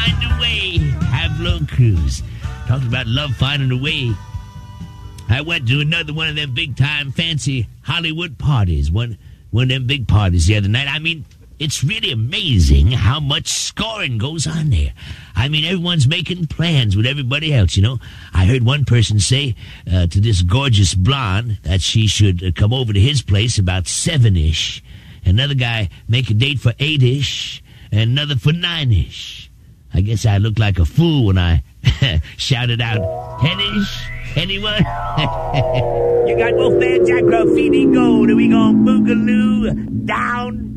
find a way. Have a little cruise. Talking about love finding a way. I went to another one of them big-time fancy Hollywood parties. One of them big parties the other night. I mean, it's really amazing how much scoring goes on there. I mean, everyone's making plans with everybody else, you know. I heard one person say to this gorgeous blonde that she should come over to his place about 7-ish. Another guy make a date for 8-ish. And another for 9-ish. I guess I looked like a fool when I shouted out, 10-ish? Anyone? You got Wolfman Jack Graffiti Gold, and we gon' boogaloo down